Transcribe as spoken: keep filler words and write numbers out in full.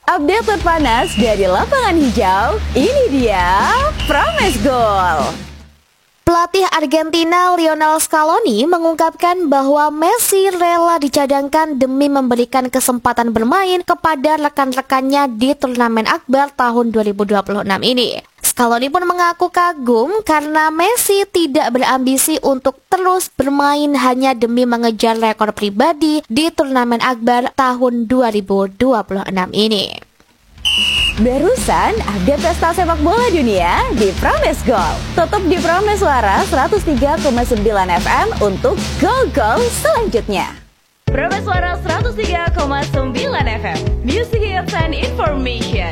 Update terpanas dari lapangan hijau, ini dia Promes Goal. Pelatih Argentina Lionel Scaloni mengungkapkan bahwa Messi rela dicadangkan demi memberikan kesempatan bermain kepada rekan-rekannya di turnamen akbar tahun dua ribu dua puluh enam ini. Scaloni pun mengaku kagum karena Messi tidak berambisi untuk terus bermain hanya demi mengejar rekor pribadi di turnamen akbar tahun dua ribu dua puluh enam ini. Barusan update pesta sepak bola dunia di Promes Goal. Tetap di Promes Suara seratus tiga koma sembilan F M untuk gol-gol selanjutnya. Promes Suara seratus tiga koma sembilan F M, Music Hits and Information.